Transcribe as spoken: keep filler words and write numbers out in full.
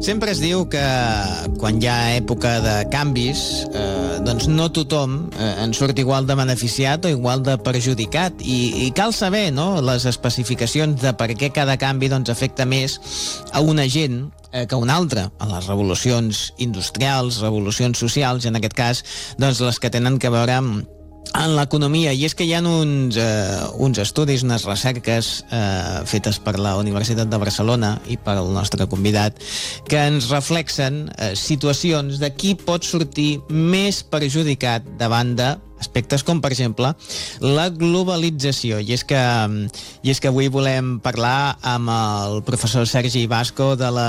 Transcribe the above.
Sempre es diu que quan hi ha època de canvis, eh, doncs no tothom eh, en surt igual de beneficiat o igual de perjudicat. I, i cal saber, no?, les especificacions de per què cada canvi doncs, afecta més a una gent eh, que a una altra. A les revolucions industrials, revolucions socials, i en aquest cas, doncs les que tenen que veure amb en l'economia. I és que hi ha uns, eh, uns estudis, unes recerques eh, fetes per la Universitat de Barcelona i per el nostre convidat, que ens reflexen eh, situacions de qui pot sortir més perjudicat davant de aspectes com, per exemple, la globalització. I és que, i és que avui volem parlar amb el professor Sergi Basco de la